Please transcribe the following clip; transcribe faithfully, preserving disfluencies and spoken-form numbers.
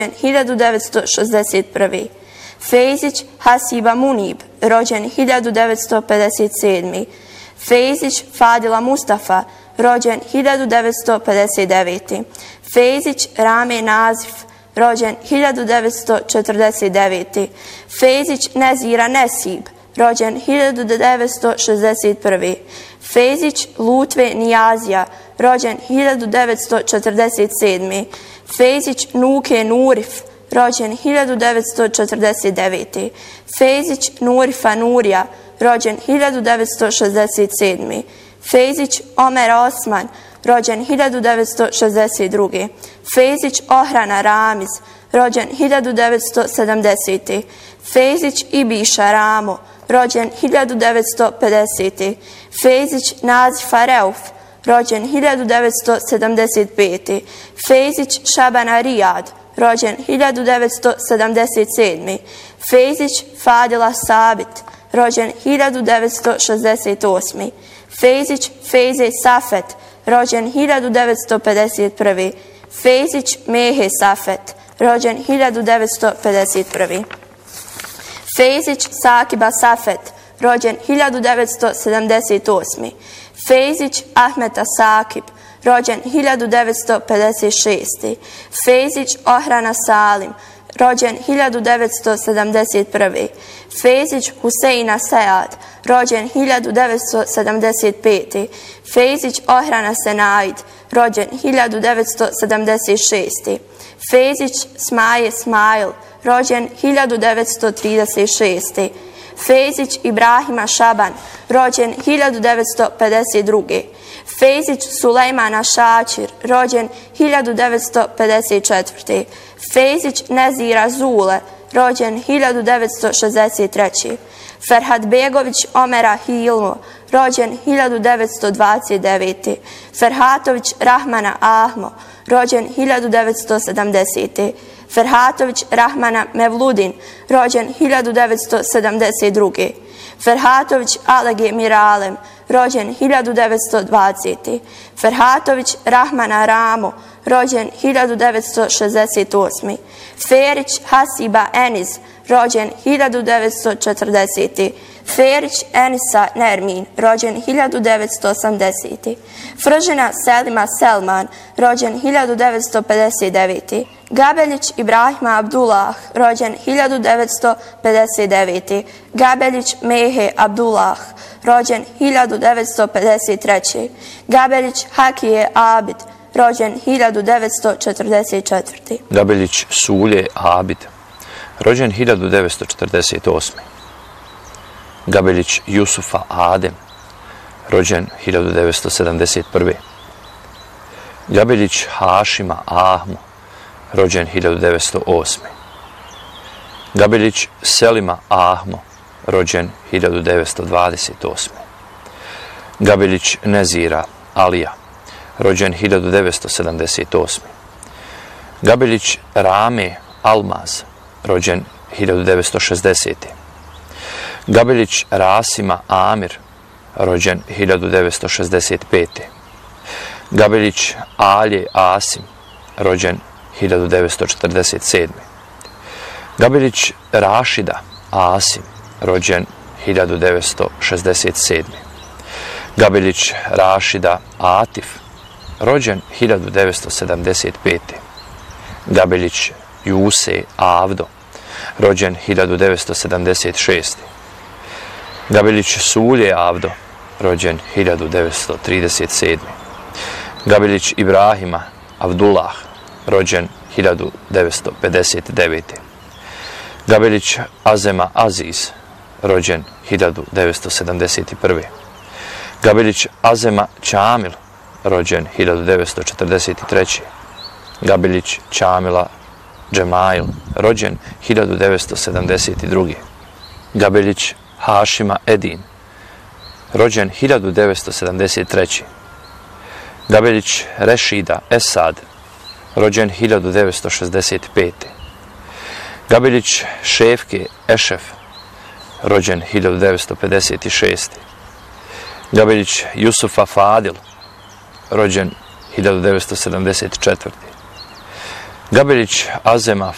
hiljadu devetsto šezdeset prve. Fejzić Hasiba Munib, rođen hiljadu devetsto pedeset sedme. Fejzić Fadila Mustafa, rođen hiljadu devetsto pedeset devete. Fejzić Rame Nazif, rođen hiljadu devetsto četrdeset devete. Fejzić Nezira Nesib, rođen hiljadu devetsto šezdeset prve. Fejzić Lutve Nijazija, rođen hiljadu devetsto četrdeset sedme. Fejzić Nuke Nurif, rođen hiljadu devetsto četrdeset devete. Fejzić Nurifa Nurija, rođen hiljadu devetsto šezdeset sedme. Fejzić Omer Osman, rođen hiljadu devetsto šezdeset druge. Fejzić Ohrana Ramiz, rođen hiljadu devetsto sedamdesete. Fejzić Ibiša Ramo, rođen hiljadu devetsto pedesete. Fejzić Nazifa Reuf, rođen hiljadu devetsto sedamdeset pete. Fejzić Šabana Rijad, rođen hiljadu devetsto sedamdeset sedme. Fejzić Fadila Sabit, rođen hiljadu devetsto šezdeset osme. Fejzić Fejze Safet, rođen hiljadu devetsto pedeset prve. Fejzić Mehe Safet, rođen hiljadu devetsto pedeset prve. Fejzić Sakiba Safet, rođen hiljadu devetsto sedamdeset osme. Fejzić Ahmeta Sakib, rođen hiljadu devetsto pedeset šeste. Fejzić Ohrana Salim, rođen hiljadu devetsto sedamdeset prve. Fejzić Huseina Sead, rođen hiljadu devetsto sedamdeset pete. Fejzić Ohrana Senaid, rođen hiljadu devetsto sedamdeset šeste. Fejzić Smaje Smail, rođen hiljadu devetsto trideset šeste. Fejzić Ibrahima Šaban, rođen hiljadu devetsto pedeset druge. Fejzić Sulejmana Šačir, rođen hiljadu devetsto pedeset četvrte. Fejzić Nezira Zule, rođen hiljadu devetsto šezdeset treće. Ferhatbegović Omera Hilmo, rođen hiljadu devetsto dvadeset devete. Ferhatović Rahmana Ahmo, rođen hiljadu devetsto sedamdesete. Ferhatović Rahmana Mevludin, rođen hiljadu devetsto sedamdeset druge. Ferhatović Alege Miralem, rođen hiljadu devetsto dvadesete. Ferhatović Rahmana Ramo, rođen hiljadu devetsto šezdeset osme. Ferić Hasiba Eniz, rođen hiljadu devetsto četrdesete. Ferić Enisa Nermin, rođen hiljadu devetsto osamdesete. Fržina Selima Selman, rođen hiljadu devetsto pedeset devete. Gabeljić Ibrahima Abdullah, rođen hiljadu devetsto pedeset devete. Gabeljić Mehe Abdullah, rođen hiljadu devetsto pedeset treće. Gabeljić Hakije Abid, rođen hiljadu devetsto četrdeset četvrte. Gabeljić Sulje Abid, rođen hiljadu devetsto četrdeset osme. Gabeljić Jusufa Adem, rođen hiljadu devetsto sedamdeset prve. Gabeljić Hašima Ahmu, rođen hiljadu devetsto osme. Gabeljić Selima Ahmo, rođen hiljadu devetsto dvadeset osme. Gabeljić Nezira Alija, rođen hiljadu devetsto sedamdeset osme. Gabeljić Rame Almaz, rođen hiljadu devetsto šezdesete. Gabeljić Rasima Amir, rođen hiljadu devetsto šezdeset pete. Gabeljić Alje Asim, rođen hiljadu devetsto četrdeset sedme. Gabeljić Rašida Asim, rođen hiljadu devetsto šezdeset sedme. Gabeljić Rašida Atif, rođen hiljadu devetsto sedamdeset pete. Gabeljić Juse Avdo, rođen hiljadu devetsto sedamdeset šeste. Gabeljić Sulje Avdo, rođen hiljadu devetsto trideset sedme. Gabeljić Ibrahima Abdullah, rođen hiljadu devetsto pedeset devete. Gabeljić Azema Aziz, rođen hiljadu devetsto sedamdeset prve. Gabeljić Azema Čamil, rođen hiljadu devetsto četrdeset treće. Gabeljić Čamila Džemail, rođen hiljadu devetsto sedamdeset druge. Gabeljić Hašima Edin, rođen hiljadu devetsto sedamdeset treće. Gabeljić Rešida Esad, rođen hiljadu devetsto šezdeset pete. Gabeljić Šefke Ešef, rođen hiljadu devetsto pedeset šeste. Gabeljić Jusufa Fadil, rođen hiljadu devetsto sedamdeset četvrte. Gabeljić Azema